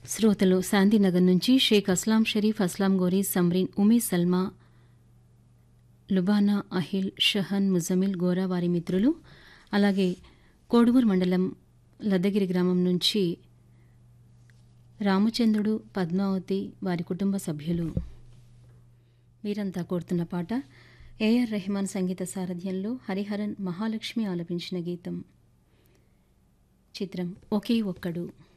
శ్రోతలు శాంతినగర్ నుంచి షేక్ అస్లాం షరీఫ్, అస్లాం గోరీ, సమ్రీన్, ఉమే సల్మా, లుబానా, అహిల్, షహన్, ముజమిల్, గోరా వారి మిత్రులు, అలాగే కోడుమూరు మండలం లద్దగిరి గ్రామం నుంచి రామచంద్రుడు, పద్మావతి వారి కుటుంబ సభ్యులు వీరంతా కోరుతున్న పాట ఏఆర్ రెహమాన్ సంగీత సారథ్యంలో హరిహరన్, మహాలక్ష్మి ఆలపించిన గీతం. చిత్రం ఒకే ఒక్కడు.